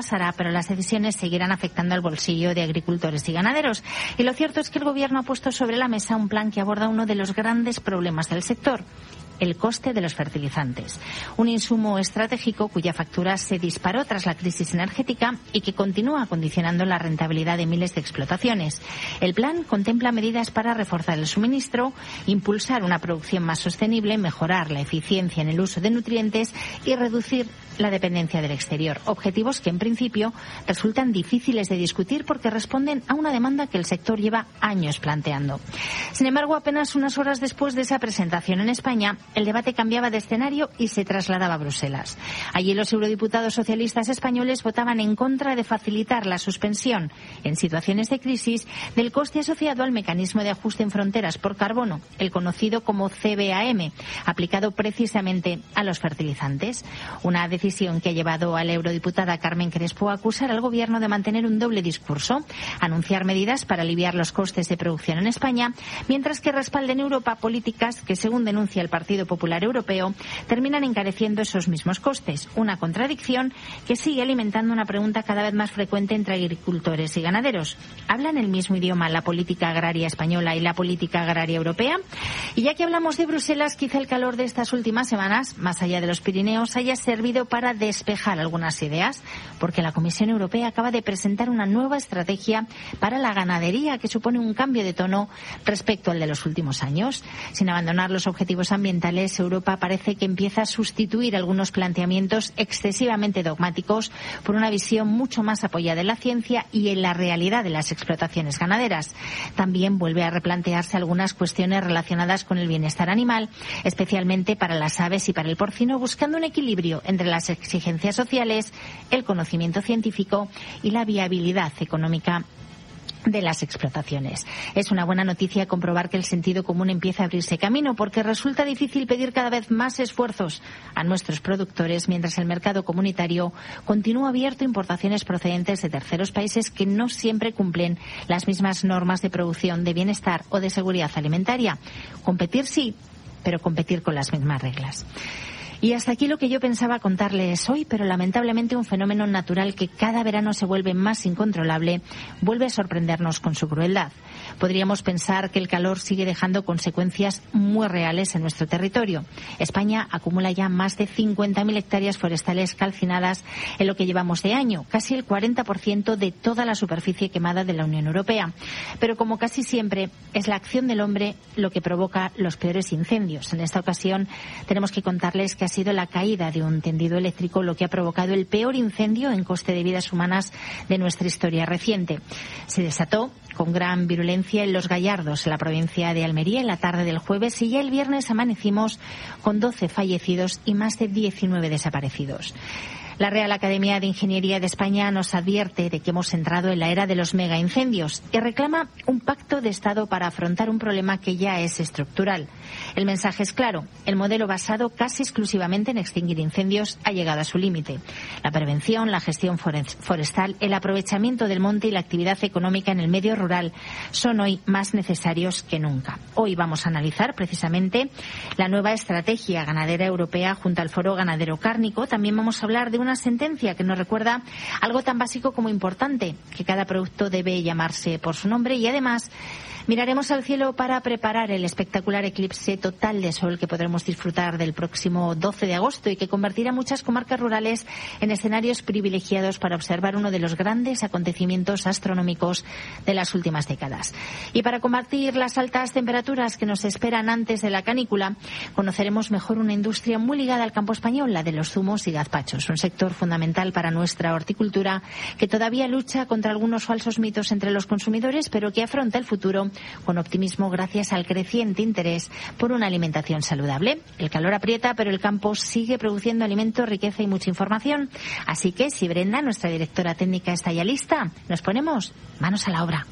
pasará, pero las decisiones seguirán afectando al bolsillo de agricultores y ganaderos. Y lo cierto es que el Gobierno ha puesto sobre la mesa un plan que aborda uno de los grandes problemas del sector: el coste de los fertilizantes, un insumo estratégico cuya factura se disparó tras la crisis energética y que continúa condicionando la rentabilidad de miles de explotaciones. El plan contempla medidas para reforzar el suministro, impulsar una producción más sostenible, mejorar la eficiencia en el uso de nutrientes y reducir la dependencia del exterior. Objetivos que en principio resultan difíciles de discutir porque responden a una demanda que el sector lleva años planteando. Sin embargo, apenas unas horas después de esa presentación en España, el debate cambiaba de escenario y se trasladaba a Bruselas. Allí los eurodiputados socialistas españoles votaban en contra de facilitar la suspensión en situaciones de crisis del coste asociado al mecanismo de ajuste en fronteras por carbono, el conocido como CBAM, aplicado precisamente a los fertilizantes. Una decisión que ha llevado a la eurodiputada Carmen Crespo a acusar al Gobierno de mantener un doble discurso, anunciar medidas para aliviar los costes de producción en España, mientras que respalda en Europa políticas que, según denuncia el Partido Popular Europeo, terminan encareciendo esos mismos costes. Una contradicción que sigue alimentando una pregunta cada vez más frecuente entre agricultores y ganaderos. ¿Hablan el mismo idioma la política agraria española y la política agraria europea? Y ya que hablamos de Bruselas, quizá el calor de estas últimas semanas, más allá de los Pirineos, haya servido para despejar algunas ideas, porque la Comisión Europea acaba de presentar una nueva estrategia para la ganadería que supone un cambio de tono respecto al de los últimos años. Sin abandonar los objetivos ambientales, Europa parece que empieza a sustituir algunos planteamientos excesivamente dogmáticos por una visión mucho más apoyada en la ciencia y en la realidad de las explotaciones ganaderas. También vuelve a replantearse algunas cuestiones relacionadas con el bienestar animal, especialmente para las aves y para el porcino, buscando un equilibrio entre las exigencias sociales, el conocimiento científico y la viabilidad económica de las explotaciones. Es una buena noticia comprobar que el sentido común empieza a abrirse camino, porque resulta difícil pedir cada vez más esfuerzos a nuestros productores mientras el mercado comunitario continúa abierto a importaciones procedentes de terceros países que no siempre cumplen las mismas normas de producción, de bienestar o de seguridad alimentaria. Competir sí, pero competir con las mismas reglas. Y hasta aquí lo que yo pensaba contarles hoy, pero lamentablemente un fenómeno natural que cada verano se vuelve más incontrolable vuelve a sorprendernos con su crueldad. Podríamos pensar que el calor sigue dejando consecuencias muy reales en nuestro territorio. España acumula ya más de 50.000 hectáreas forestales calcinadas en lo que llevamos de año, casi el 40% de toda la superficie quemada de la Unión Europea. Pero como casi siempre, es la acción del hombre lo que provoca los peores incendios. En esta ocasión tenemos que contarles que ha sido la caída de un tendido eléctrico lo que ha provocado el peor incendio en coste de vidas humanas de nuestra historia reciente. Se desató con gran virulencia en Los Gallardos, en la provincia de Almería, en la tarde del jueves, y ya el viernes amanecimos con 12 fallecidos y más de 19 desaparecidos. La Real Academia de Ingeniería de España nos advierte de que hemos entrado en la era de los megaincendios y reclama un pacto de Estado para afrontar un problema que ya es estructural. El mensaje es claro: el modelo basado casi exclusivamente en extinguir incendios ha llegado a su límite. La prevención, la gestión forestal, el aprovechamiento del monte y la actividad económica en el medio rural son hoy más necesarios que nunca. Hoy vamos a analizar precisamente la nueva estrategia ganadera europea junto al Foro Ganadero Cárnico. También vamos a hablar de una sentencia que nos recuerda algo tan básico como importante, que cada producto debe llamarse por su nombre, y además miraremos al cielo para preparar el espectacular eclipse total de sol que podremos disfrutar del próximo 12 de agosto y que convertirá muchas comarcas rurales en escenarios privilegiados para observar uno de los grandes acontecimientos astronómicos de las últimas décadas. Y para combatir las altas temperaturas que nos esperan antes de la canícula, conoceremos mejor una industria muy ligada al campo español, la de los zumos y gazpachos, un sector fundamental para nuestra horticultura que todavía lucha contra algunos falsos mitos entre los consumidores, pero que afronta el futuro con optimismo gracias al creciente interés por una alimentación saludable. El calor aprieta, pero el campo sigue produciendo alimento, riqueza y mucha información. Así que, si Brenda, nuestra directora técnica, está ya lista, nos ponemos manos a la obra.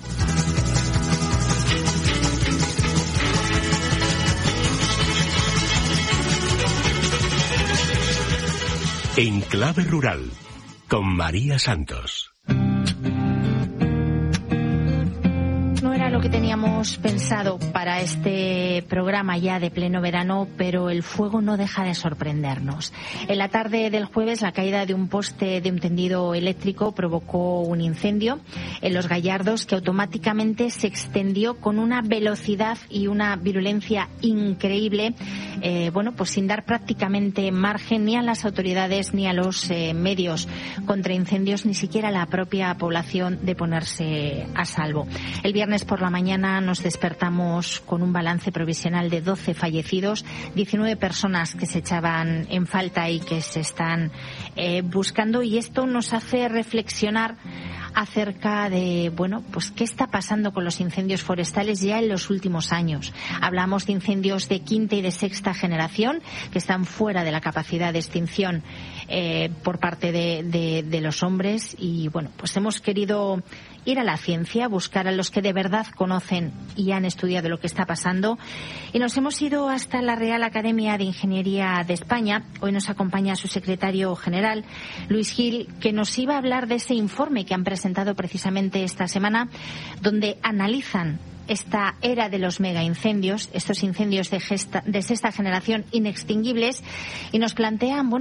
En Clave Rural, con María Santos. No era lo lo que teníamos pensado para este programa ya de pleno verano, pero el fuego no deja de sorprendernos. En la tarde del jueves, la caída de un poste de un tendido eléctrico provocó un incendio en Los Gallardos que automáticamente se extendió con una velocidad y una virulencia increíble, pues sin dar prácticamente margen ni a las autoridades ni a los medios contra incendios, ni siquiera a la propia población de ponerse a salvo. El viernes por la mañana nos despertamos con un balance provisional de 12 fallecidos, 19 personas que se echaban en falta y que se están buscando, y esto nos hace reflexionar acerca de, qué está pasando con los incendios forestales ya en los últimos años. Hablamos de incendios de quinta y de sexta generación que están fuera de la capacidad de extinción por parte de los hombres, y hemos querido ir a la ciencia, buscar a los que de verdad conocen y han estudiado lo que está pasando, y nos hemos ido hasta la Real Academia de Ingeniería de España. Hoy nos acompaña su secretario general, Luis Gil, que nos iba a hablar de ese informe que han presentado precisamente esta semana, donde analizan esta era de los megaincendios, estos incendios de sexta generación inextinguibles, y nos plantean,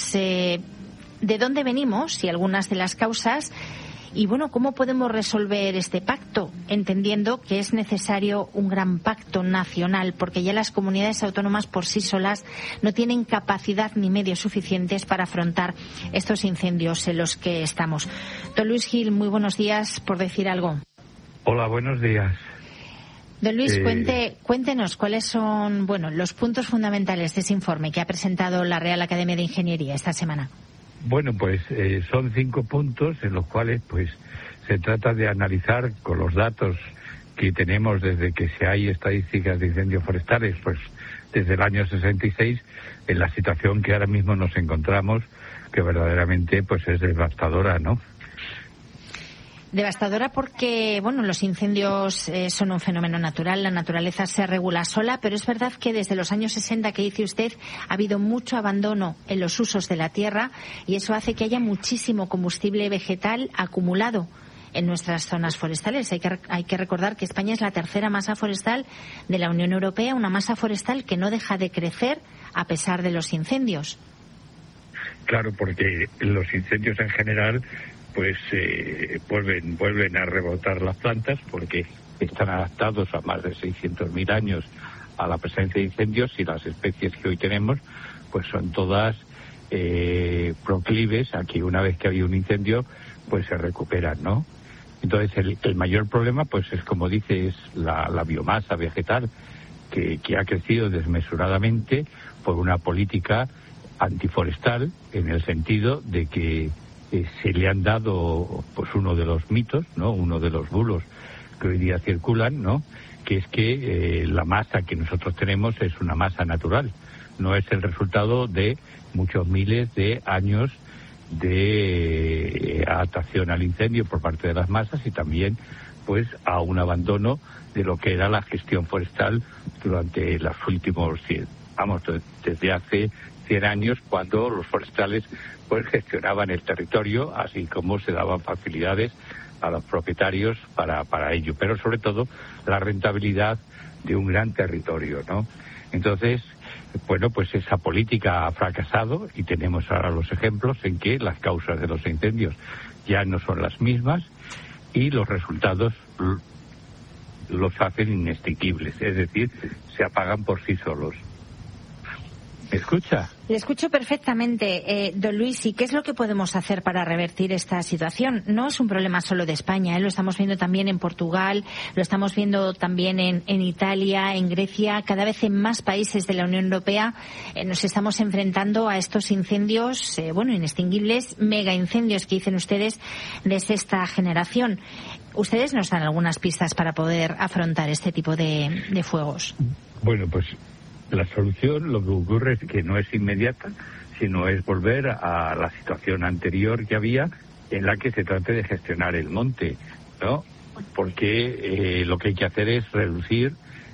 de dónde venimos y algunas de las causas, y cómo podemos resolver este pacto, entendiendo que es necesario un gran pacto nacional, porque ya las comunidades autónomas por sí solas no tienen capacidad ni medios suficientes para afrontar estos incendios en los que estamos. Don Luis Gil, muy buenos días, por decir algo. Hola, buenos días. Don Luis, cuéntenos cuáles son los puntos fundamentales de ese informe que ha presentado la Real Academia de Ingeniería esta semana. Son 5 puntos en los cuales se trata de analizar con los datos que tenemos desde que hay estadísticas de incendios forestales, desde el año 66, en la situación que ahora mismo nos encontramos, que verdaderamente es devastadora, ¿no? Devastadora porque, los incendios son un fenómeno natural, la naturaleza se regula sola, pero es verdad que desde los años 60, que dice usted, ha habido mucho abandono en los usos de la tierra, y eso hace que haya muchísimo combustible vegetal acumulado en nuestras zonas forestales. Hay que recordar que España es la tercera masa forestal de la Unión Europea, una masa forestal que no deja de crecer a pesar de los incendios. Claro, porque los incendios en general vuelven a rebotar las plantas, porque están adaptados a más de 600.000 años a la presencia de incendios, y las especies que hoy tenemos son todas proclives a que una vez que hay un incendio se recuperan, ¿no? Entonces el mayor problema es, como dice, es la biomasa vegetal que ha crecido desmesuradamente por una política antiforestal, en el sentido de que se le han dado uno de los mitos, ¿no? Uno de los bulos que hoy día circulan, ¿no? Que es que la masa que nosotros tenemos es una masa natural, no es el resultado de muchos miles de años de adaptación al incendio por parte de las masas, y también a un abandono de lo que era la gestión forestal durante los últimos desde hace 100 años, cuando los forestales gestionaban el territorio, así como se daban facilidades a los propietarios para ello, pero sobre todo la rentabilidad de un gran territorio, ¿no? Entonces, esa política ha fracasado, y tenemos ahora los ejemplos en que las causas de los incendios ya no son las mismas, y los resultados los hacen inextinguibles, es decir, se apagan por sí solos. ¿Me escucha? Le escucho perfectamente, don Luis. ¿Y qué es lo que podemos hacer para revertir esta situación? No es un problema solo de España, lo estamos viendo también en Portugal, lo estamos viendo también en Italia, en Grecia, cada vez en más países de la Unión Europea nos estamos enfrentando a estos incendios, inextinguibles, mega incendios que dicen ustedes de sexta generación. ¿Ustedes nos dan algunas pistas para poder afrontar este tipo de fuegos? La solución, lo que ocurre es que no es inmediata, sino es volver a la situación anterior que había, en la que se trate de gestionar el monte, ¿no? Porque lo que hay que hacer es reducir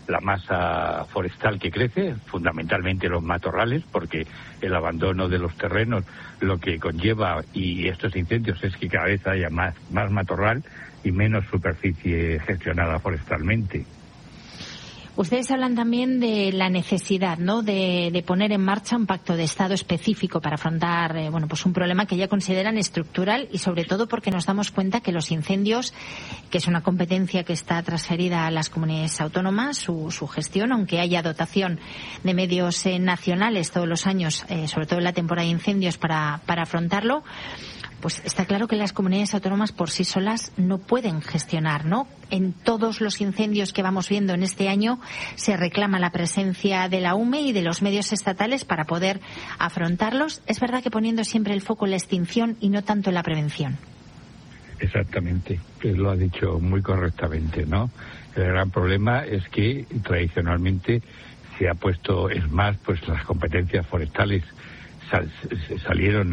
la masa forestal que crece, fundamentalmente los matorrales, porque el abandono de los terrenos lo que conlleva y estos incendios es que cada vez haya más matorral y menos superficie gestionada forestalmente. Ustedes hablan también de la necesidad, ¿no?, de poner en marcha un pacto de Estado específico para afrontar, pues un problema que ya consideran estructural y sobre todo porque nos damos cuenta que los incendios, que es una competencia que está transferida a las comunidades autónomas, su gestión, aunque haya dotación de medios nacionales todos los años, sobre todo en la temporada de incendios para afrontarlo, pues está claro que las comunidades autónomas por sí solas no pueden gestionar, ¿no? En todos los incendios que vamos viendo en este año se reclama la presencia de la UME y de los medios estatales para poder afrontarlos. Es verdad que poniendo siempre el foco en la extinción y no tanto en la prevención. Exactamente, lo ha dicho muy correctamente, ¿no? El gran problema es que tradicionalmente se ha puesto, es más, pues las competencias forestales salieron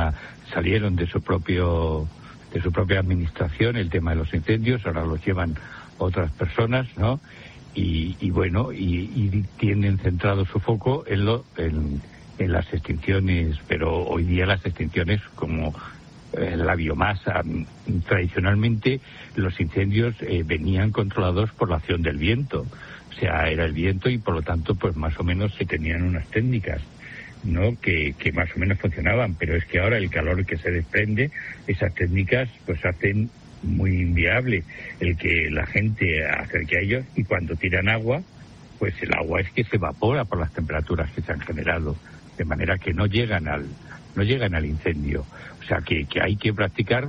de su propia administración, el tema de los incendios, ahora los llevan otras personas, ¿no? Y tienen centrado su foco en las extinciones, pero hoy día las extinciones como la biomasa, tradicionalmente los incendios venían controlados por la acción del viento, o sea, era el viento y por lo tanto pues más o menos se tenían unas técnicas, ¿no?, que más o menos funcionaban, pero es que ahora el calor que se desprende, esas técnicas pues hacen muy inviable el que la gente acerque a ellos, y cuando tiran agua, pues el agua es que se evapora por las temperaturas que se han generado, de manera que no llegan al incendio. O sea que hay que practicar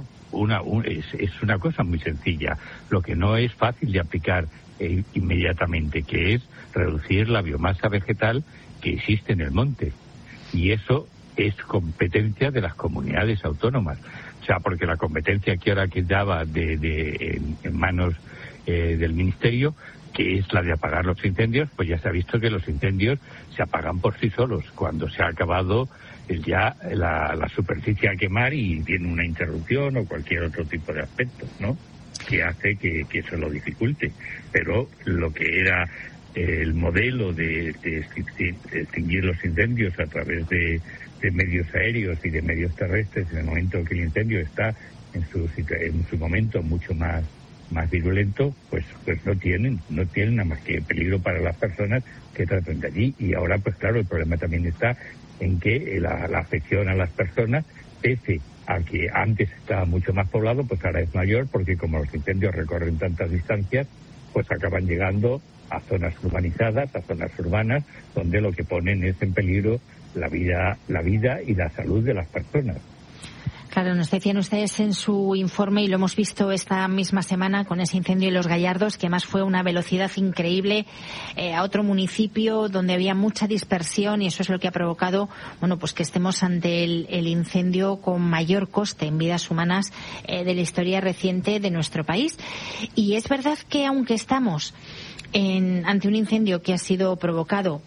es una cosa muy sencilla, lo que no es fácil de aplicar inmediatamente, que es reducir la biomasa vegetal que existe en el monte. Y eso es competencia de las comunidades autónomas. O sea, porque la competencia que ahora quedaba en manos del Ministerio, que es la de apagar los incendios, pues ya se ha visto que los incendios se apagan por sí solos cuando se ha acabado ya la superficie a quemar y viene una interrupción o cualquier otro tipo de aspecto, ¿no?, que hace que eso lo dificulte. Pero lo que era el modelo de extinguir los incendios a través de medios aéreos y de medios terrestres, en el momento que el incendio está en su momento mucho más virulento, pues no tienen nada más que peligro para las personas que tratan de allí. Y ahora pues claro, el problema también está en que la afección a las personas, pese a que antes estaba mucho más poblado, pues ahora es mayor, porque como los incendios recorren tantas distancias, pues acaban llegando a zonas urbanizadas, a zonas urbanas, donde lo que ponen es en peligro la vida y la salud de las personas. Claro, nos decían ustedes en su informe, y lo hemos visto esta misma semana con ese incendio en Los Gallardos, que más fue una velocidad increíble a otro municipio donde había mucha dispersión, y eso es lo que ha provocado, pues que estemos ante el incendio con mayor coste en vidas humanas de la historia reciente de nuestro país. Y es verdad que aunque estamos ante un incendio que ha sido provocado,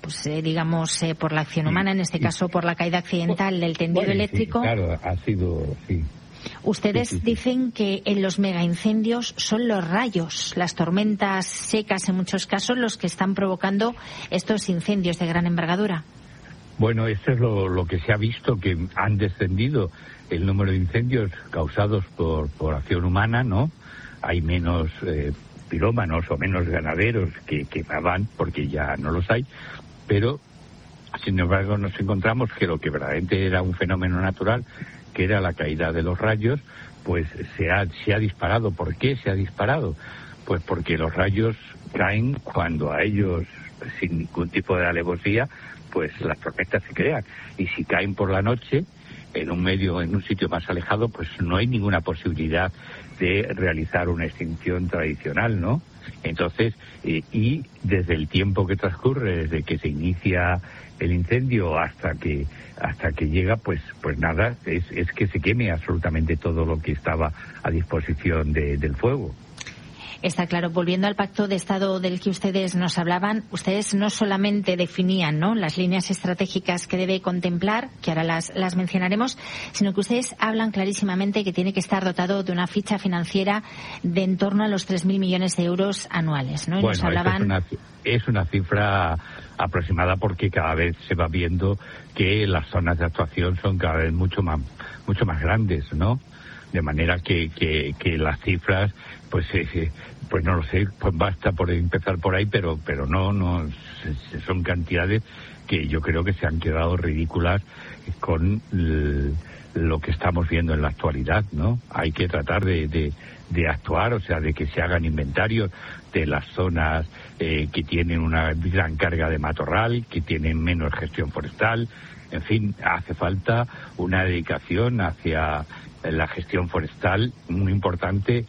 por la acción humana, en este caso por la caída accidental del tendido eléctrico. Sí, claro, ha sido, sí. Ustedes dicen que en los megaincendios son los rayos, las tormentas secas en muchos casos, los que están provocando estos incendios de gran envergadura. Bueno, esto es lo que se ha visto, que han descendido el número de incendios causados por acción humana, ¿no? Hay menos pirómanos o menos ganaderos que quemaban, porque ya no los hay, pero sin embargo nos encontramos que lo que verdaderamente era un fenómeno natural, que era la caída de los rayos, pues se ha disparado. ¿Por qué se ha disparado? Pues porque los rayos caen cuando a ellos, sin ningún tipo de alevosía, pues las tormentas se crean, y si caen por la noche en un sitio más alejado, pues no hay ninguna posibilidad de realizar una extinción tradicional, ¿no? Entonces, y desde el tiempo que transcurre, desde que se inicia el incendio hasta que llega, pues nada, es que se queme absolutamente todo lo que estaba a disposición del fuego. Está claro. Volviendo al Pacto de Estado del que ustedes nos hablaban, ustedes no solamente definían, ¿no?, las líneas estratégicas que debe contemplar, que ahora las mencionaremos, sino que ustedes hablan clarísimamente que tiene que estar dotado de una ficha financiera de en torno a los 3.000 millones de euros anuales, ¿no? Y bueno, nos hablaban... es una cifra aproximada porque cada vez se va viendo que las zonas de actuación son cada vez mucho más grandes, ¿no? De manera que las cifras, pues no lo sé, pues basta por empezar por ahí, pero no son cantidades que yo creo que se han quedado ridículas con lo que estamos viendo en la actualidad, ¿no? Hay que tratar de actuar, o sea, de que se hagan inventarios de las zonas que tienen una gran carga de matorral, que tienen menos gestión forestal. En fin, hace falta una dedicación hacia la gestión forestal muy importante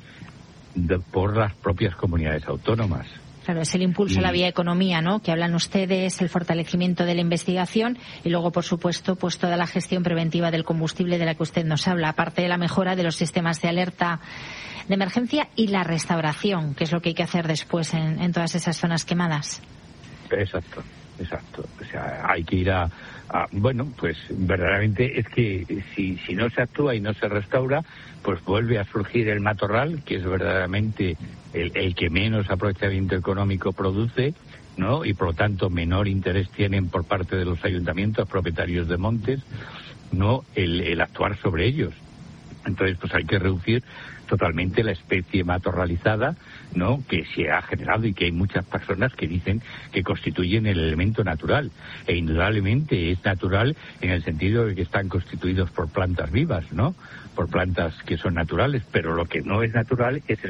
por las propias comunidades autónomas. Claro, es el impulso a la vía economía, ¿no?, que hablan ustedes, el fortalecimiento de la investigación y luego, por supuesto, pues toda la gestión preventiva del combustible de la que usted nos habla, aparte de la mejora de los sistemas de alerta de emergencia y la restauración, que es lo que hay que hacer después en todas esas zonas quemadas. Exacto. O sea, hay que ir bueno, pues verdaderamente es que si no se actúa y no se restaura, pues vuelve a surgir el matorral, que es verdaderamente el que menos aprovechamiento económico produce, ¿no? Y por lo tanto menor interés tienen por parte de los ayuntamientos propietarios de montes, ¿no?, el actuar sobre ellos. Entonces, pues hay que reducir totalmente la especie matorralizada, ¿no?, que se ha generado y que hay muchas personas que dicen que constituyen el elemento natural. E indudablemente es natural en el sentido de que están constituidos por plantas vivas, ¿no?, por plantas que son naturales, pero lo que no es natural es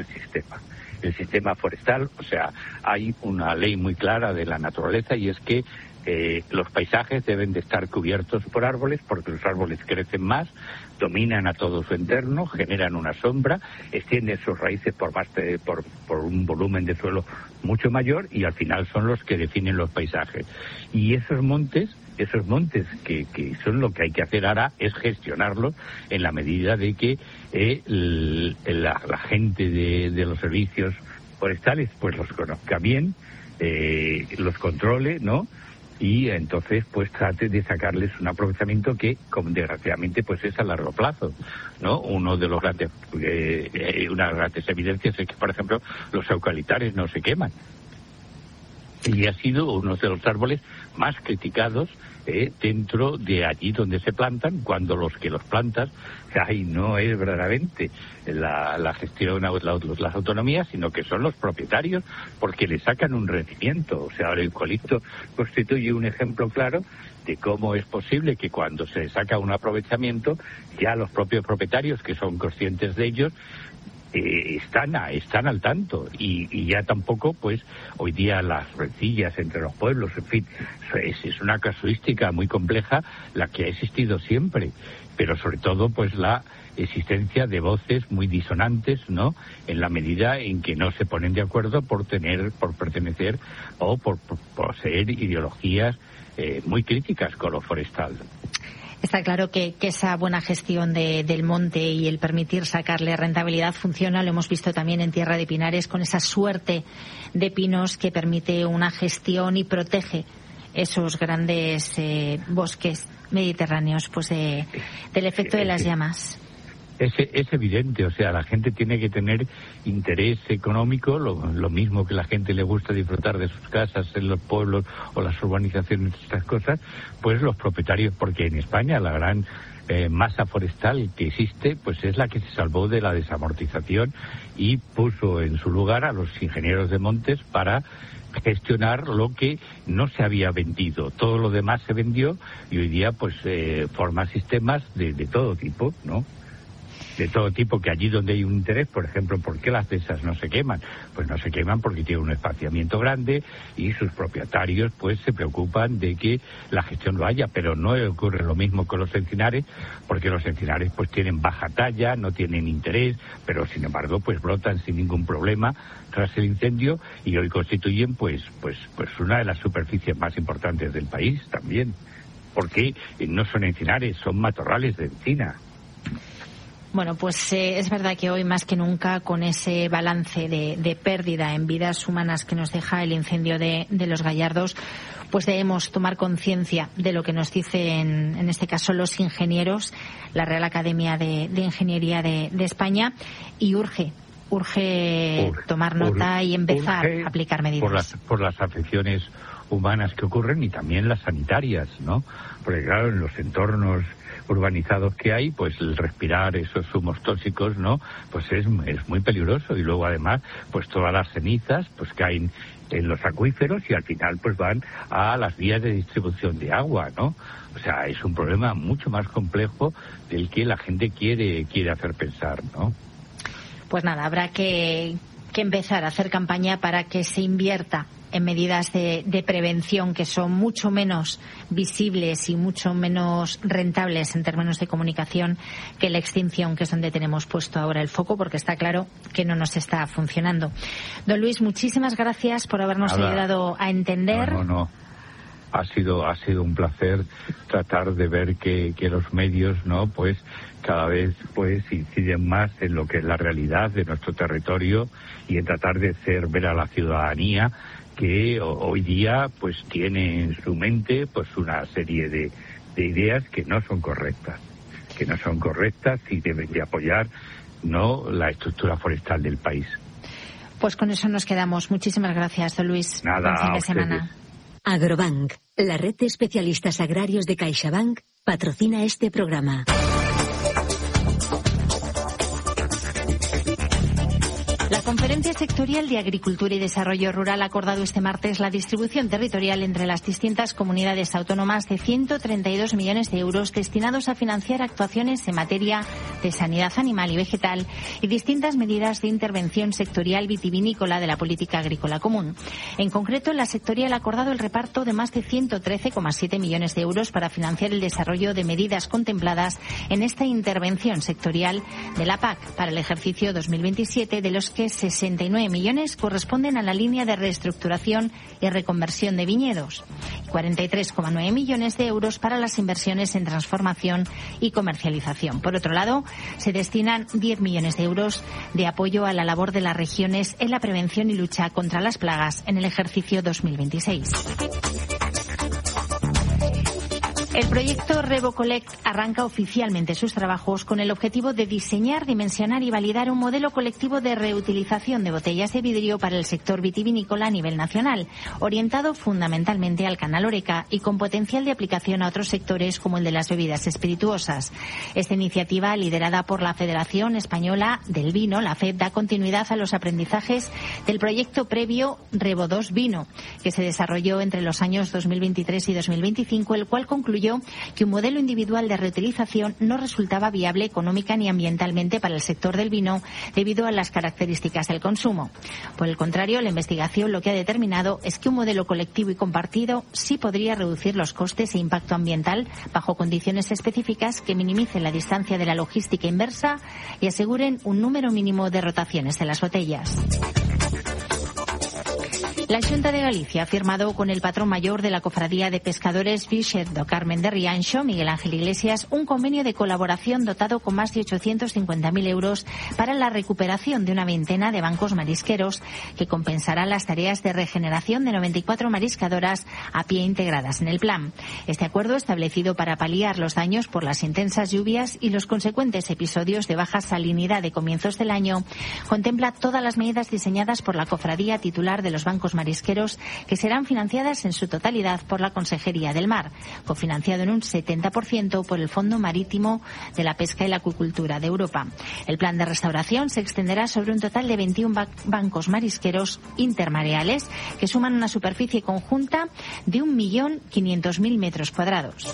el sistema forestal. O sea, hay una ley muy clara de la naturaleza y es que los paisajes deben de estar cubiertos por árboles porque los árboles crecen más, dominan a todo su entorno, generan una sombra, extienden sus raíces por un volumen de suelo mucho mayor y al final son los que definen los paisajes. Y esos montes que son lo que hay que hacer ahora es gestionarlos en la medida de que la gente de los servicios forestales pues los conozca bien, los controle, ¿no?, y entonces pues trate de sacarles un aprovechamiento que, como desgraciadamente, pues es a largo plazo, ¿no? Una de las grandes evidencias es que, por ejemplo, los eucaliptares no se queman. Y ha sido uno de los árboles más criticados dentro de allí donde se plantan, cuando los que los plantan, ahí no es verdaderamente la gestión, las autonomías, sino que son los propietarios, porque le sacan un rendimiento. O sea, el eucalipto constituye un ejemplo claro de cómo es posible que cuando se saca un aprovechamiento, ya los propios propietarios, que son conscientes de ellos, están al tanto y ya tampoco, pues hoy día las rencillas entre los pueblos, en fin, es una casuística muy compleja la que ha existido siempre, pero sobre todo pues la existencia de voces muy disonantes, ¿no?, en la medida en que no se ponen de acuerdo por pertenecer o por poseer ideologías muy críticas con lo forestal. Está claro que esa buena gestión del monte y el permitir sacarle rentabilidad funciona. Lo hemos visto también en Tierra de Pinares con esa suerte de pinos que permite una gestión y protege esos grandes bosques mediterráneos pues del efecto de las llamas. Es evidente, o sea, la gente tiene que tener interés económico, lo mismo que la gente le gusta disfrutar de sus casas en los pueblos o las urbanizaciones, estas cosas, pues los propietarios, porque en España la gran masa forestal que existe, pues es la que se salvó de la desamortización y puso en su lugar a los ingenieros de montes para gestionar lo que no se había vendido. Todo lo demás se vendió y hoy día pues forma sistemas de todo tipo, ¿no? De todo tipo, que allí donde hay un interés, por ejemplo, ¿por qué las dehesas no se queman? Pues no se queman porque tienen un espaciamiento grande y sus propietarios pues se preocupan de que la gestión lo haya, pero no ocurre lo mismo con los encinares, porque los encinares pues tienen baja talla, no tienen interés, pero sin embargo pues brotan sin ningún problema tras el incendio y hoy constituyen pues una de las superficies más importantes del país también, porque no son encinares, son matorrales de encina. Bueno, pues es verdad que hoy más que nunca, con ese balance de pérdida en vidas humanas que nos deja el incendio de Los Gallardos, pues debemos tomar conciencia de lo que nos dicen, en este caso, los ingenieros, la Real Academia de Ingeniería de España, y urge tomar nota y empezar a aplicar medidas. Por las afecciones humanas que ocurren y también las sanitarias, ¿no? Porque claro, en los entornos urbanizados que hay, pues el respirar esos humos tóxicos, ¿no? Pues es muy peligroso, y luego además, pues todas las cenizas pues caen en los acuíferos y al final pues van a las vías de distribución de agua, ¿no? O sea, es un problema mucho más complejo del que la gente quiere hacer pensar, ¿no? Pues nada, habrá que empezar a hacer campaña para que se invierta en medidas de prevención que son mucho menos visibles y mucho menos rentables en términos de comunicación que la extinción, que es donde tenemos puesto ahora el foco, porque está claro que no nos está funcionando. Don Luis, muchísimas gracias por habernos ayudado a entender. No. Ha sido un placer tratar de ver que los medios, ¿no? Pues cada vez pues inciden más en lo que es la realidad de nuestro territorio y en tratar de hacer ver a la ciudadanía que hoy día pues tiene en su mente pues una serie de ideas que no son correctas y deben de apoyar, ¿no?, la estructura forestal del país. Pues con eso nos quedamos. Muchísimas gracias, don Luis. Nada, buen fin de semana. Agrobank, la red de especialistas agrarios de CaixaBank, patrocina este programa. La Conferencia Sectorial de Agricultura y Desarrollo Rural ha acordado este martes la distribución territorial entre las distintas comunidades autónomas de 132 millones de euros destinados a financiar actuaciones en materia de sanidad animal y vegetal y distintas medidas de intervención sectorial vitivinícola de la política agrícola común. En concreto, la sectorial ha acordado el reparto de más de 113,7 millones de euros para financiar el desarrollo de medidas contempladas en esta intervención sectorial de la PAC para el ejercicio 2027, de los que 69 millones corresponden a la línea de reestructuración y reconversión de viñedos y 43,9 millones de euros para las inversiones en transformación y comercialización. Por otro lado, se destinan 10 millones de euros de apoyo a la labor de las regiones en la prevención y lucha contra las plagas en el ejercicio 2026. El proyecto RevoCollect arranca oficialmente sus trabajos con el objetivo de diseñar, dimensionar y validar un modelo colectivo de reutilización de botellas de vidrio para el sector vitivinícola a nivel nacional, orientado fundamentalmente al canal Horeca y con potencial de aplicación a otros sectores como el de las bebidas espirituosas. Esta iniciativa, liderada por la Federación Española del Vino, la FEB, da continuidad a los aprendizajes del proyecto previo Revo2 Vino, que se desarrolló entre los años 2023 y 2025, el cual concluyó que un modelo individual de reutilización no resultaba viable económica ni ambientalmente para el sector del vino debido a las características del consumo. Por el contrario, la investigación lo que ha determinado es que un modelo colectivo y compartido sí podría reducir los costes e impacto ambiental bajo condiciones específicas que minimicen la distancia de la logística inversa y aseguren un número mínimo de rotaciones de las botellas. La Xunta de Galicia ha firmado con el patrón mayor de la Cofradía de Pescadores Bixet do Carmen de Rianxo, Miguel Ángel Iglesias, un convenio de colaboración dotado con más de 850.000 euros para la recuperación de una veintena de bancos marisqueros que compensará las tareas de regeneración de 94 mariscadoras a pie integradas en el plan. Este acuerdo, establecido para paliar los daños por las intensas lluvias y los consecuentes episodios de baja salinidad de comienzos del año, contempla todas las medidas diseñadas por la cofradía titular de los bancos marisqueros, que serán financiadas en su totalidad por la Consejería del Mar, cofinanciado en un 70% por el Fondo Marítimo de la Pesca y la Acuicultura de Europa. El plan de restauración se extenderá sobre un total de 21 bancos marisqueros intermareales que suman una superficie conjunta de 1.500.000 metros cuadrados.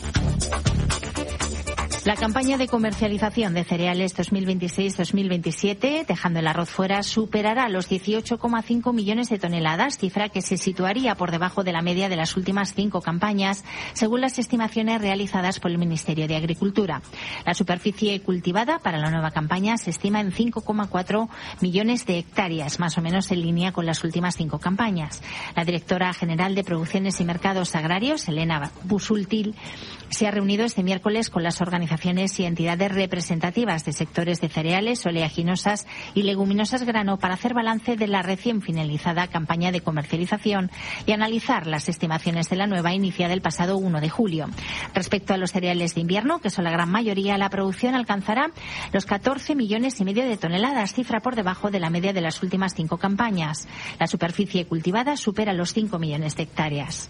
La campaña de comercialización de cereales 2026-2027, dejando el arroz fuera, superará los 18,5 millones de toneladas, cifra que se situaría por debajo de la media de las últimas 5 campañas, según las estimaciones realizadas por el Ministerio de Agricultura. La superficie cultivada para la nueva campaña se estima en 5,4 millones de hectáreas, más o menos en línea con las últimas 5 campañas. La directora general de Producciones y Mercados Agrarios, Elena Busultil, se ha reunido este miércoles con las organizaciones organizaciones y entidades representativas de sectores de cereales, oleaginosas y leguminosas grano para hacer balance de la recién finalizada campaña de comercialización y analizar las estimaciones de la nueva iniciada el pasado 1 de julio. Respecto a los cereales de invierno, que son la gran mayoría, la producción alcanzará los 14,5 millones de toneladas, cifra por debajo de la media de las últimas 5 campañas. La superficie cultivada supera los 5 millones de hectáreas.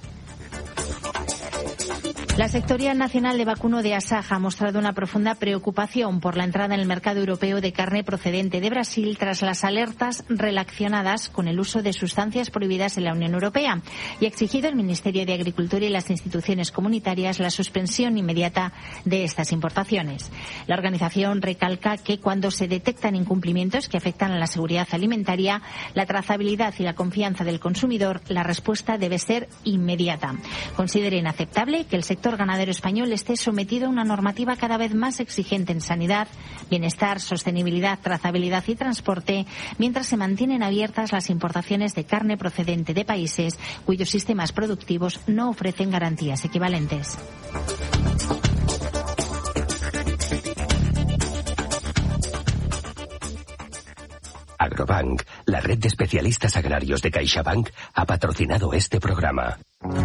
La Sectorial Nacional de Vacuno de Asaja ha mostrado una profunda preocupación por la entrada en el mercado europeo de carne procedente de Brasil tras las alertas relacionadas con el uso de sustancias prohibidas en la Unión Europea y ha exigido al Ministerio de Agricultura y las instituciones comunitarias la suspensión inmediata de estas importaciones. La organización recalca que cuando se detectan incumplimientos que afectan a la seguridad alimentaria, la trazabilidad y la confianza del consumidor, la respuesta debe ser inmediata. Considera inaceptable que el sector ganadero español esté sometido a una normativa cada vez más exigente en sanidad, bienestar, sostenibilidad, trazabilidad y transporte, mientras se mantienen abiertas las importaciones de carne procedente de países cuyos sistemas productivos no ofrecen garantías equivalentes. Agrobank, la red de especialistas agrarios de CaixaBank, ha patrocinado este programa.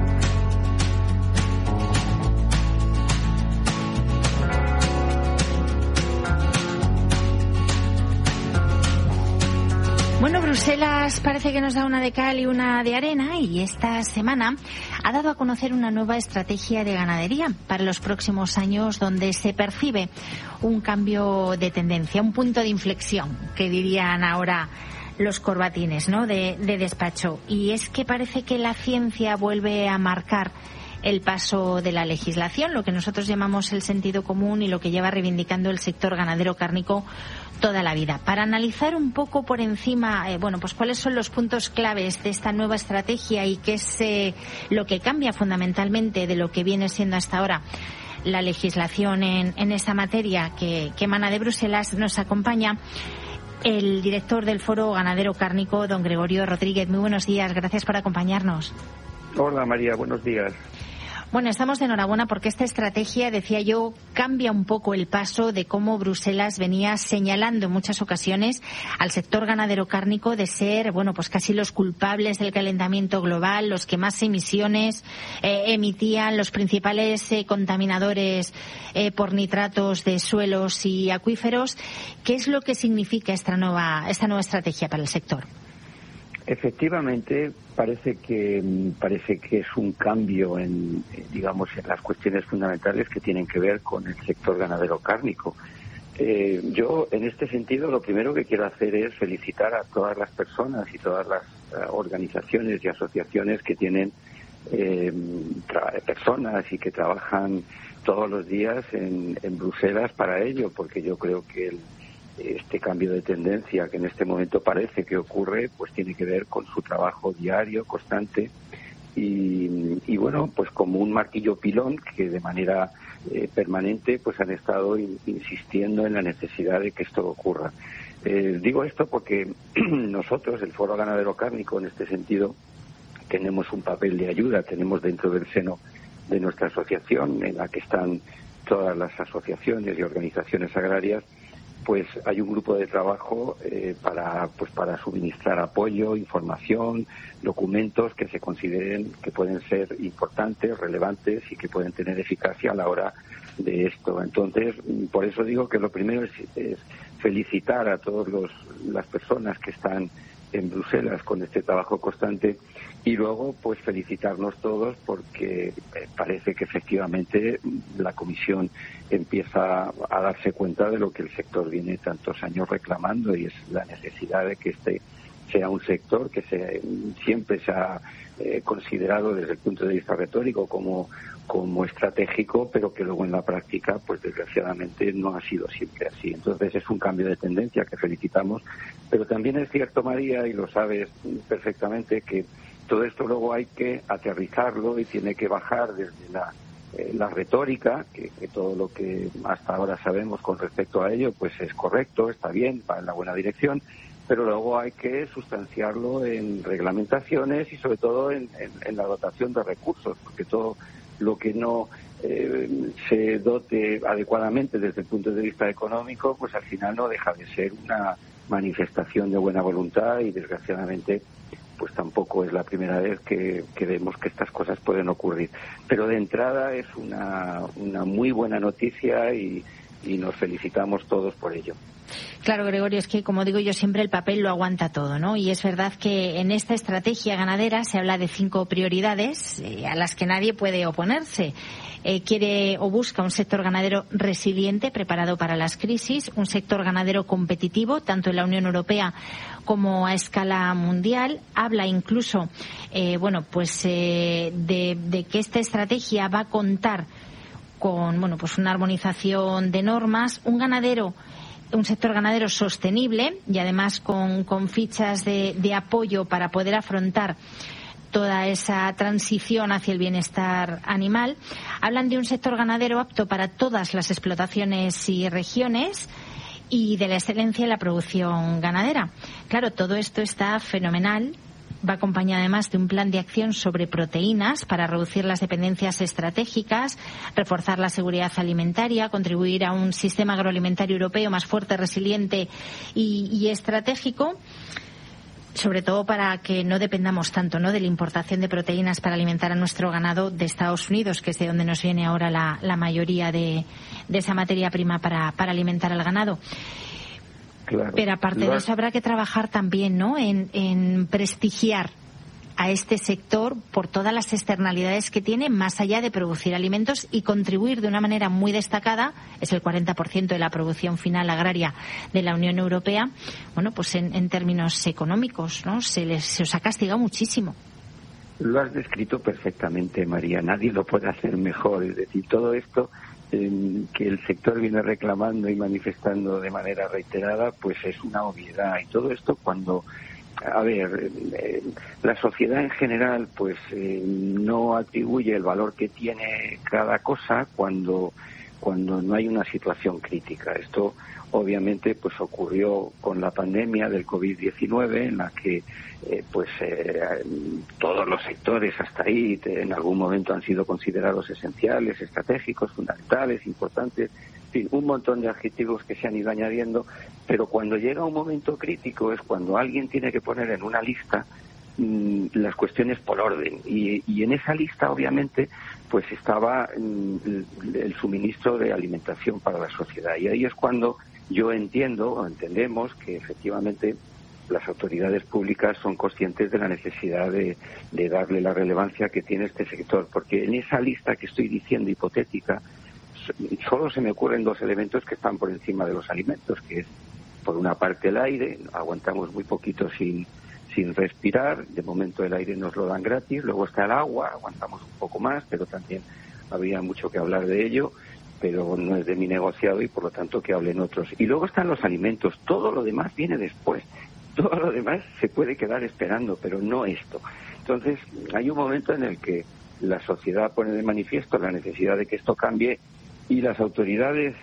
Bueno, Bruselas parece que nos da una de cal y una de arena y esta semana ha dado a conocer una nueva estrategia de ganadería para los próximos años donde se percibe un cambio de tendencia, un punto de inflexión, que dirían ahora los corbatines, ¿no?, de despacho. Y es que parece que la ciencia vuelve a marcar el paso de la legislación, lo que nosotros llamamos el sentido común y lo que lleva reivindicando el sector ganadero cárnico toda la vida. Para analizar un poco por encima, pues cuáles son los puntos claves de esta nueva estrategia y qué es lo que cambia fundamentalmente de lo que viene siendo hasta ahora la legislación en esa materia que emana de Bruselas, nos acompaña el director del Foro Ganadero Cárnico, don Gregorio Rodríguez. Muy buenos días, gracias por acompañarnos. Hola María, buenos días. Bueno, estamos de enhorabuena porque esta estrategia, decía yo, cambia un poco el paso de cómo Bruselas venía señalando en muchas ocasiones al sector ganadero cárnico de ser, pues casi los culpables del calentamiento global, los que más emisiones emitían, los principales contaminadores por nitratos de suelos y acuíferos. ¿Qué es lo que significa esta nueva estrategia para el sector? Efectivamente, parece que es un cambio en las cuestiones fundamentales que tienen que ver con el sector ganadero cárnico. Yo, en este sentido, lo primero que quiero hacer es felicitar a todas las personas y todas las organizaciones y asociaciones que tienen personas y que trabajan todos los días en Bruselas para ello, porque yo creo que este cambio de tendencia que en este momento parece que ocurre, pues tiene que ver con su trabajo diario, constante y pues como un martillo pilón que de manera permanente pues han estado insistiendo en la necesidad de que esto ocurra. Digo esto porque nosotros, el Foro Ganadero Cárnico, en este sentido, tenemos un papel de ayuda, tenemos dentro del seno de nuestra asociación, en la que están todas las asociaciones y organizaciones agrarias, pues hay un grupo de trabajo para suministrar apoyo, información, documentos que se consideren que pueden ser importantes, relevantes y que pueden tener eficacia a la hora de esto. Entonces, por eso digo que lo primero es felicitar a todas las personas que están en Bruselas con este trabajo constante y luego pues felicitarnos todos porque parece que efectivamente la Comisión empieza a darse cuenta de lo que el sector viene tantos años reclamando y es la necesidad de que este sea un sector que siempre se ha considerado desde el punto de vista retórico como estratégico, pero que luego en la práctica, pues desgraciadamente no ha sido siempre así. Entonces es un cambio de tendencia que felicitamos, pero también es cierto, María, y lo sabes perfectamente, que todo esto luego hay que aterrizarlo y tiene que bajar desde la retórica, que todo lo que hasta ahora sabemos con respecto a ello, pues es correcto, está bien, va en la buena dirección, pero luego hay que sustanciarlo en reglamentaciones y sobre todo en la dotación de recursos, porque todo lo que no se dote adecuadamente desde el punto de vista económico, pues al final no deja de ser una manifestación de buena voluntad, y desgraciadamente pues tampoco es la primera vez que vemos que estas cosas pueden ocurrir. Pero de entrada es una muy buena noticia y nos felicitamos todos por ello. Claro, Gregorio, es que, como digo yo siempre, el papel lo aguanta todo, ¿no? Y es verdad que en esta estrategia ganadera se habla de 5 prioridades a las que nadie puede oponerse. Quiere o busca un sector ganadero resiliente, preparado para las crisis, un sector ganadero competitivo, tanto en la Unión Europea como a escala mundial. Habla incluso, de que esta estrategia va a contar con, una armonización de normas, un sector ganadero sostenible y además con fichas de apoyo para poder afrontar toda esa transición hacia el bienestar animal. Hablan de un sector ganadero apto para todas las explotaciones y regiones y de la excelencia en la producción ganadera. Claro, todo esto está fenomenal. Va acompañado además de un plan de acción sobre proteínas para reducir las dependencias estratégicas, reforzar la seguridad alimentaria, contribuir a un sistema agroalimentario europeo más fuerte, resiliente y estratégico, sobre todo para que no dependamos tanto, ¿no?, de la importación de proteínas para alimentar a nuestro ganado de Estados Unidos, que es de donde nos viene ahora la mayoría de esa materia prima para alimentar al ganado. Claro. Pero aparte de eso habrá que trabajar también, ¿no?, en prestigiar a este sector por todas las externalidades que tiene, más allá de producir alimentos, y contribuir de una manera muy destacada, es el 40% de la producción final agraria de la Unión Europea, en términos económicos, ¿no? Se os ha castigado muchísimo. Lo has descrito perfectamente, María, nadie lo puede hacer mejor. Es decir, todo esto que el sector viene reclamando y manifestando de manera reiterada, pues es una obviedad. Y todo esto cuando, la sociedad en general pues no atribuye el valor que tiene cada cosa cuando no hay una situación crítica. Esto obviamente pues ocurrió con la pandemia del COVID-19, en la que todos los sectores hasta ahí en algún momento han sido considerados esenciales, estratégicos, fundamentales, importantes, en fin, un montón de adjetivos que se han ido añadiendo, pero cuando llega un momento crítico es cuando alguien tiene que poner en una lista las cuestiones por orden, y en esa lista obviamente pues estaba el suministro de alimentación para la sociedad, y ahí es cuando yo entendemos que efectivamente las autoridades públicas son conscientes de la necesidad de darle la relevancia que tiene este sector, porque en esa lista que estoy diciendo hipotética solo se me ocurren 2 elementos que están por encima de los alimentos, que es por una parte el aire, aguantamos muy poquito sin respirar, de momento el aire nos lo dan gratis, luego está el agua, aguantamos un poco más, pero también habría mucho que hablar de ello, pero no es de mi negociado y por lo tanto que hablen otros. Y luego están los alimentos, todo lo demás viene después, todo lo demás se puede quedar esperando, pero no esto. Entonces hay un momento en el que la sociedad pone de manifiesto la necesidad de que esto cambie, y las autoridades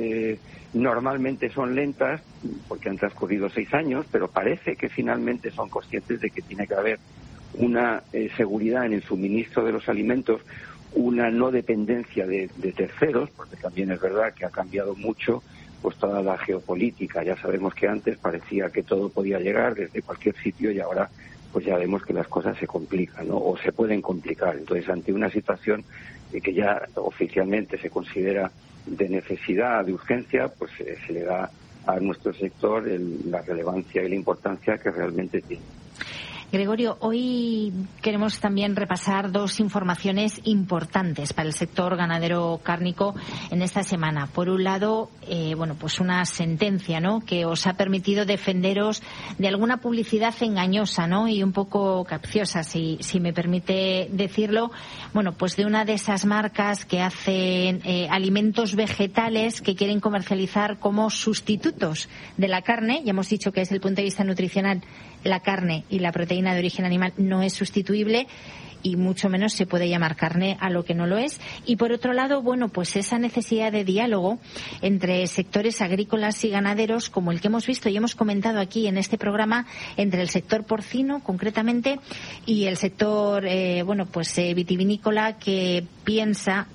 normalmente son lentas porque han transcurrido 6 años, pero parece que finalmente son conscientes de que tiene que haber una seguridad en el suministro de los alimentos, una no dependencia de terceros, porque también es verdad que ha cambiado mucho pues toda la geopolítica. Ya sabemos que antes parecía que todo podía llegar desde cualquier sitio, y ahora pues ya vemos que las cosas se complican, ¿no?, o se pueden complicar. Entonces, ante una situación que ya oficialmente se considera de necesidad, de urgencia, pues se le da a nuestro sector la relevancia y la importancia que realmente tiene. Gregorio, hoy queremos también repasar 2 informaciones importantes para el sector ganadero cárnico en esta semana. Por un lado, una sentencia, ¿no?, que os ha permitido defenderos de alguna publicidad engañosa, ¿no?, y un poco capciosa, si me permite decirlo, de una de esas marcas que hacen alimentos vegetales que quieren comercializar como sustitutos de la carne. Ya hemos dicho que desde el punto de vista nutricional la carne y la proteína de origen animal no es sustituible, y mucho menos se puede llamar carne a lo que no lo es. Y por otro lado, esa necesidad de diálogo entre sectores agrícolas y ganaderos, como el que hemos visto y hemos comentado aquí en este programa, entre el sector porcino concretamente y el sector vitivinícola, que piensa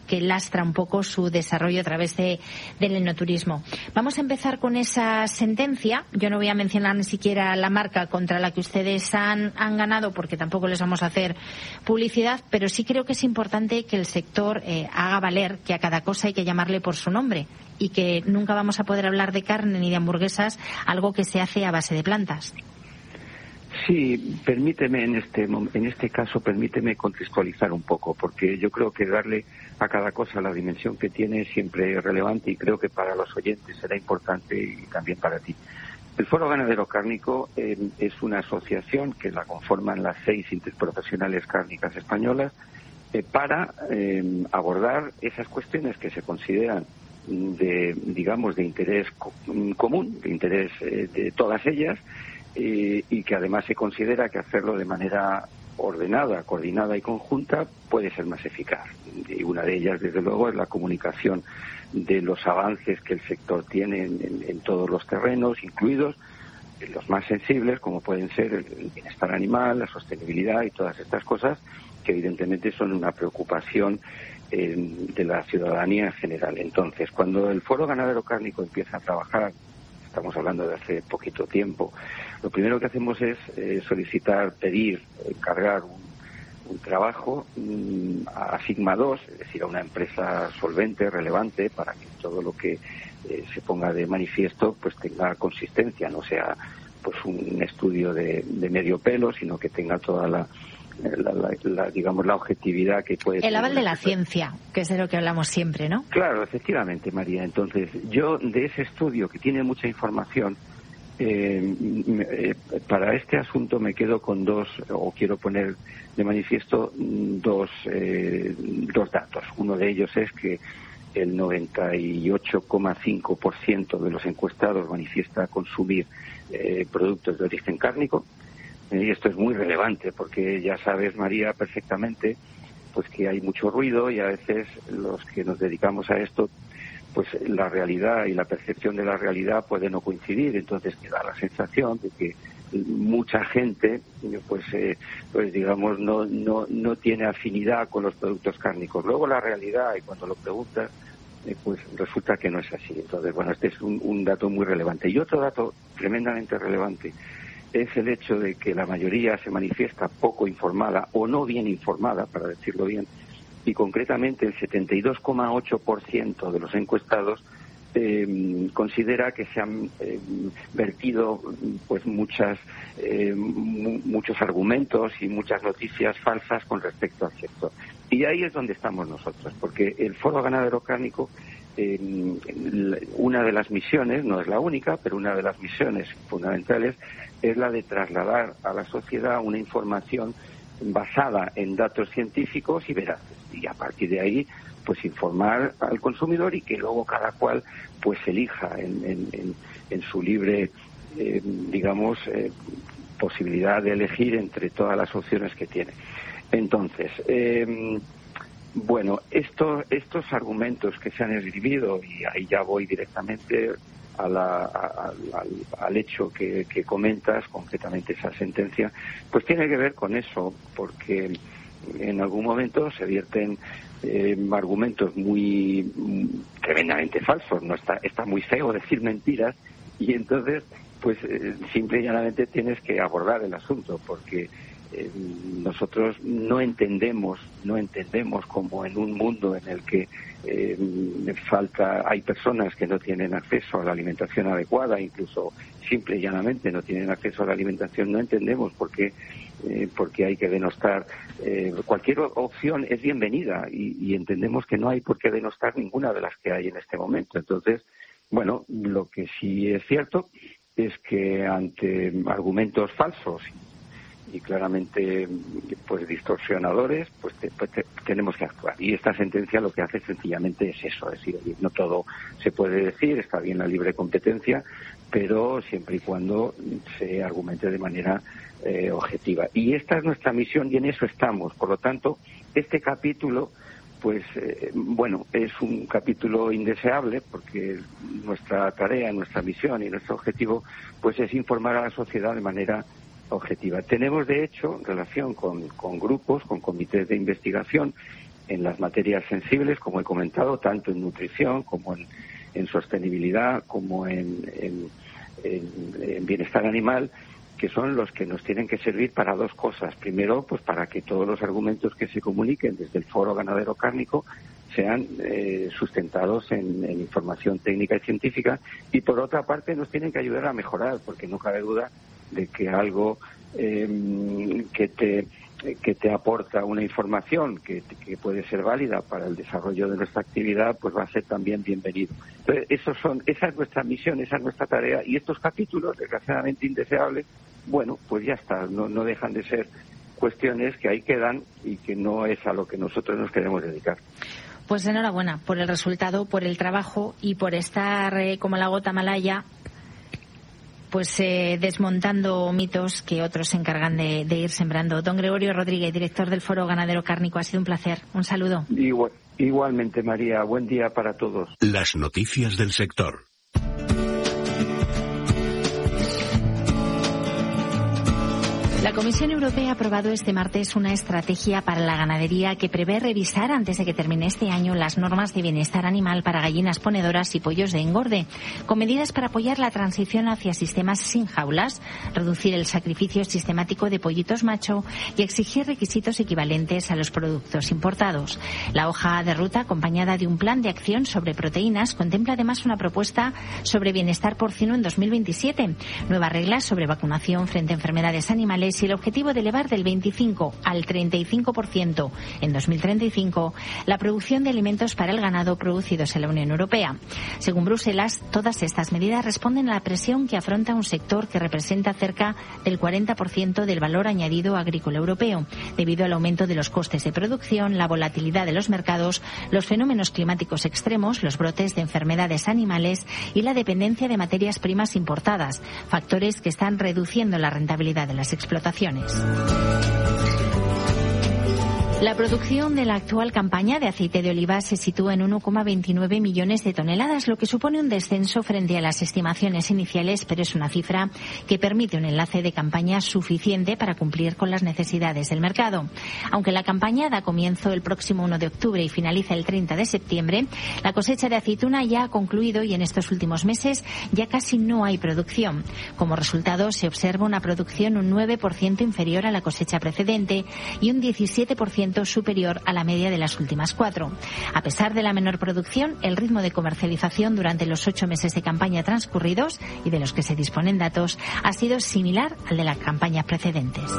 que lastra un poco su desarrollo a través del enoturismo. Vamos a empezar con esa sentencia. Yo no voy a mencionar ni siquiera la marca contra la que ustedes han ganado, porque tampoco les vamos a hacer publicidad, pero sí creo que es importante que el sector haga valer que a cada cosa hay que llamarle por su nombre y que nunca vamos a poder hablar de carne ni de hamburguesas, algo que se hace a base de plantas. Sí, permíteme en este caso, permíteme contextualizar un poco, porque yo creo que darle a cada cosa la dimensión que tiene siempre es relevante y creo que para los oyentes será importante y también para ti. El Foro Ganadero Cárnico es una asociación que la conforman las 6 interprofesionales cárnicas españolas para abordar esas cuestiones que se consideran de interés común, de interés de todas ellas, y que además se considera que hacerlo de manera ordenada, coordinada y conjunta puede ser más eficaz. Y una de ellas, desde luego, es la comunicación de los avances que el sector tiene en todos los terrenos, incluidos los más sensibles, como pueden ser el bienestar animal, la sostenibilidad y todas estas cosas, que evidentemente son una preocupación de la ciudadanía en general. Entonces, cuando el Foro Ganadero Cárnico empieza a trabajar, estamos hablando de hace poquito tiempo, lo primero que hacemos es pedir, encargar un trabajo a Sigma 2, es decir, a una empresa solvente, relevante, para que todo lo que se ponga de manifiesto pues tenga consistencia, no sea pues un estudio de medio pelo, sino que tenga toda la objetividad que puede el aval de la ciencia, que es de lo que hablamos siempre, ¿no? Claro, efectivamente, María. Entonces, yo de ese estudio, que tiene mucha información, para este asunto me quedo con quiero poner de manifiesto dos datos. Uno de ellos es que el 98,5% de los encuestados manifiesta consumir productos de origen cárnico. Y esto es muy relevante porque ya sabes, María, perfectamente pues que hay mucho ruido y a veces los que nos dedicamos a esto, pues la realidad y la percepción de la realidad puede no coincidir. Entonces me da la sensación de que mucha gente pues digamos no tiene afinidad con los productos cárnicos. Luego la realidad, y cuando lo preguntas, pues resulta que no es así. Entonces, bueno, este es un dato muy relevante. Y otro dato tremendamente relevante es el hecho de que la mayoría se manifiesta poco informada o no bien informada, para decirlo bien, y concretamente el 72,8% de los encuestados considera que se han vertido pues muchos argumentos y muchas noticias falsas con respecto al sector. Y ahí es donde estamos nosotros, porque el Foro Ganadero Cárnico, una de las misiones, no es la única, pero una de las misiones fundamentales es la de trasladar a la sociedad una información basada en datos científicos y veraces, y a partir de ahí pues informar al consumidor y que luego cada cual pues elija en su libre posibilidad de elegir entre todas las opciones que tiene. Entonces, bueno, estos argumentos que se han esgrimido, y ahí ya voy directamente al hecho que comentas, concretamente esa sentencia, pues tiene que ver con eso, porque en algún momento se vierten argumentos muy tremendamente falsos. No está muy feo decir mentiras, y entonces pues simple y llanamente tienes que abordar el asunto, porque nosotros no entendemos como en un mundo en el que hay personas que no tienen acceso a la alimentación adecuada, incluso simple y llanamente no tienen acceso a la alimentación, no entendemos por qué hay que denostar. Cualquier opción es bienvenida y entendemos que no hay por qué denostar ninguna de las que hay en este momento. Entonces, bueno, lo que sí es cierto es que ante argumentos falsos y claramente pues distorsionadores, pues tenemos que actuar. Y esta sentencia lo que hace sencillamente es eso, es decir, no todo se puede decir, está bien la libre competencia, pero siempre y cuando se argumente de manera objetiva. Y esta es nuestra misión y en eso estamos. Por lo tanto, este capítulo pues bueno, es un capítulo indeseable, porque nuestra tarea, nuestra misión y nuestro objetivo pues es informar a la sociedad de manera objetiva. Tenemos, de hecho, relación con grupos, con comités de investigación en las materias sensibles, como he comentado, tanto en nutrición como en sostenibilidad, como en bienestar animal, que son los que nos tienen que servir para dos cosas. Primero, pues para que todos los argumentos que se comuniquen desde el Foro Ganadero Cárnico sean sustentados en información técnica y científica, y por otra parte nos tienen que ayudar a mejorar, porque no cabe duda de que algo que te aporta una información que puede ser válida para el desarrollo de nuestra actividad, pues va a ser también bienvenido. Entonces, esa es nuestra misión, esa es nuestra tarea, y estos capítulos, desgraciadamente indeseables, bueno, pues ya está, no dejan de ser cuestiones que ahí quedan y que no es a lo que nosotros nos queremos dedicar. Pues enhorabuena por el resultado, por el trabajo y por estar como la gota malaya, pues desmontando mitos que otros se encargan de ir sembrando. Don Gregorio Rodríguez, director del Foro Ganadero Cárnico, ha sido un placer. Un saludo. Igualmente, María. Buen día para todos. Las noticias del sector. La Comisión Europea ha aprobado este martes una estrategia para la ganadería que prevé revisar antes de que termine este año las normas de bienestar animal para gallinas ponedoras y pollos de engorde, con medidas para apoyar la transición hacia sistemas sin jaulas, reducir el sacrificio sistemático de pollitos macho y exigir requisitos equivalentes a los productos importados. La hoja de ruta, acompañada de un plan de acción sobre proteínas, contempla además una propuesta sobre bienestar porcino en 2027, nuevas reglas sobre vacunación frente a enfermedades animales y el objetivo de elevar del 25 al 35% en 2035 la producción de alimentos para el ganado producidos en la Unión Europea. Según Bruselas, todas estas medidas responden a la presión que afronta un sector que representa cerca del 40% del valor añadido agrícola europeo, debido al aumento de los costes de producción, la volatilidad de los mercados, los fenómenos climáticos extremos, los brotes de enfermedades animales y la dependencia de materias primas importadas, factores que están reduciendo la rentabilidad de las explotaciones. La producción de la actual campaña de aceite de oliva se sitúa en 1,29 millones de toneladas, lo que supone un descenso frente a las estimaciones iniciales, pero es una cifra que permite un enlace de campaña suficiente para cumplir con las necesidades del mercado. Aunque la campaña da comienzo el próximo 1 de octubre y finaliza el 30 de septiembre, la cosecha de aceituna ya ha concluido y en estos últimos meses ya casi no hay producción. Como resultado, se observa una producción un 9% inferior a la cosecha precedente y un 17% superior a la media de las últimas 4. A pesar de la menor producción, el ritmo de comercialización durante los 8 meses de campaña transcurridos y de los que se disponen datos ha sido similar al de las campañas precedentes.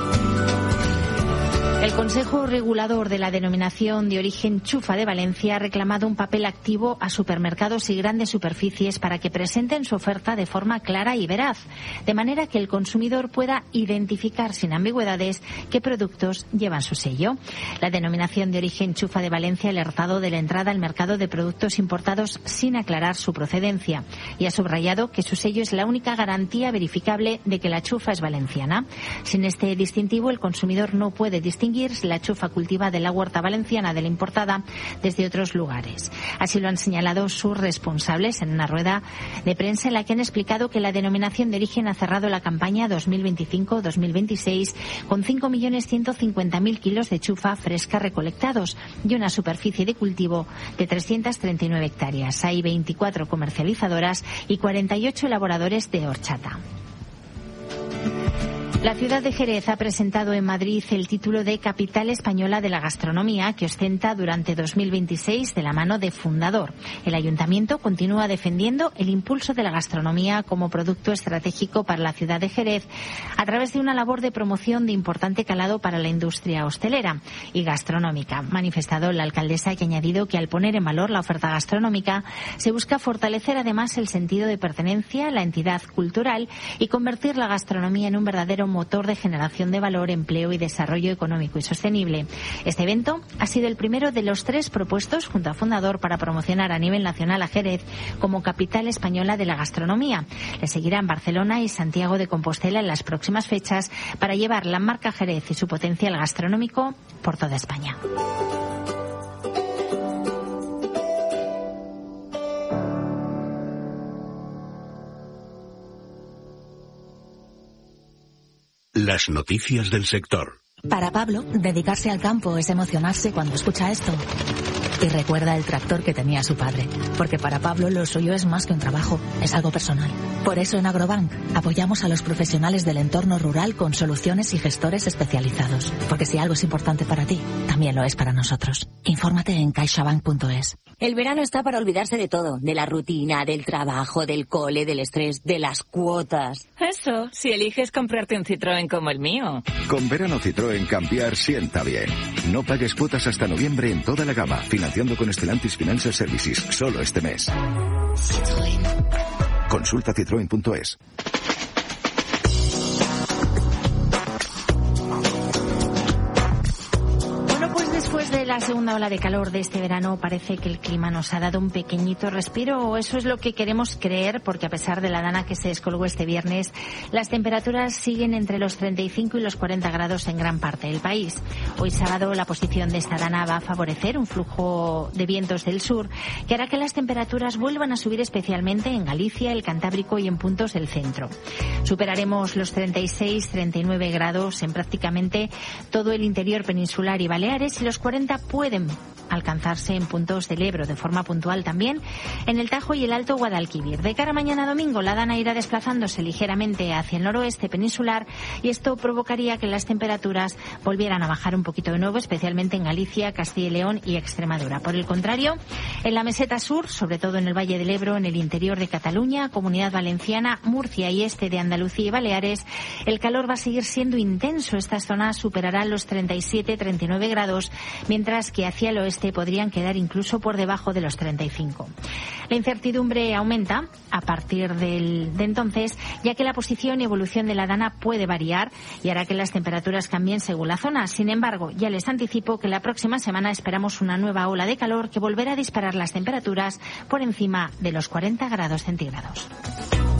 El Consejo Regulador de la Denominación de Origen Chufa de Valencia ha reclamado un papel activo a supermercados y grandes superficies para que presenten su oferta de forma clara y veraz, de manera que el consumidor pueda identificar sin ambigüedades qué productos llevan su sello. La Denominación de Origen Chufa de Valencia ha alertado de la entrada al mercado de productos importados sin aclarar su procedencia y ha subrayado que su sello es la única garantía verificable de que la chufa es valenciana. Sin este distintivo, el consumidor no puede distinguir la chufa cultivada de la huerta valenciana de la importada desde otros lugares. Así lo han señalado sus responsables en una rueda de prensa en la que han explicado que la denominación de origen ha cerrado la campaña 2025-2026 con 5.150.000 kilos de chufa fresca recolectados y una superficie de cultivo de 339 hectáreas. Hay 24 comercializadoras y 48 elaboradores de horchata. La ciudad de Jerez ha presentado en Madrid el título de Capital Española de la Gastronomía que ostenta durante 2026 de la mano de Fundador. El Ayuntamiento continúa defendiendo el impulso de la gastronomía como producto estratégico para la ciudad de Jerez a través de una labor de promoción de importante calado para la industria hostelera y gastronómica. Ha manifestado la alcaldesa, que ha añadido que al poner en valor la oferta gastronómica se busca fortalecer además el sentido de pertenencia a la entidad cultural y convertir la gastronomía en un verdadero motor de generación de valor, empleo y desarrollo económico y sostenible. Este evento ha sido el primero de los 3 propuestos junto a Fundador para promocionar a nivel nacional a Jerez como capital española de la gastronomía. Le seguirán Barcelona y Santiago de Compostela en las próximas fechas para llevar la marca Jerez y su potencial gastronómico por toda España. Las noticias del sector. Para Pablo, dedicarse al campo es emocionarse cuando escucha esto. Y recuerda el tractor que tenía su padre. Porque para Pablo lo suyo es más que un trabajo, es algo personal. Por eso en Agrobank apoyamos a los profesionales del entorno rural con soluciones y gestores especializados. Porque si algo es importante para ti, también lo es para nosotros. Infórmate en caixabank.es. El verano está para olvidarse de todo. De la rutina, del trabajo, del cole, del estrés, de las cuotas. Eso, si eliges comprarte un Citroën como el mío. Con verano Citroën cambiar sienta bien. No pagues cuotas hasta noviembre en toda la gama. Financiando con Stellantis Financial Services. Solo este mes. Citroën. Consulta citroen.es. Después de la segunda ola de calor de este verano, parece que el clima nos ha dado un pequeñito respiro, o eso es lo que queremos creer, porque a pesar de la dana que se descolgó este viernes, las temperaturas siguen entre los 35 y los 40 grados en gran parte del país. Hoy sábado la posición de esta dana va a favorecer un flujo de vientos del sur que hará que las temperaturas vuelvan a subir, especialmente en Galicia, el Cantábrico y en puntos del centro. Superaremos los 36-39 grados en prácticamente todo el interior peninsular y Baleares, y los 40 pueden alcanzarse en puntos del Ebro de forma puntual también en el Tajo y el Alto Guadalquivir. De cara a mañana domingo, la dana irá desplazándose ligeramente hacia el noroeste peninsular y esto provocaría que las temperaturas volvieran a bajar un poquito de nuevo, especialmente en Galicia, Castilla y León y Extremadura. Por el contrario, en la meseta sur, sobre todo en el Valle del Ebro, en el interior de Cataluña, Comunidad Valenciana, Murcia y este de Andalucía y Baleares, el calor va a seguir siendo intenso. Estas zonas superarán los 37-39 grados, mientras que hacia el oeste podrían quedar incluso por debajo de los 35. La incertidumbre aumenta a partir de entonces, ya que la posición y evolución de la dana puede variar y hará que las temperaturas cambien según la zona. Sin embargo, ya les anticipo que la próxima semana esperamos una nueva ola de calor que volverá a disparar las temperaturas por encima de los 40 grados centígrados.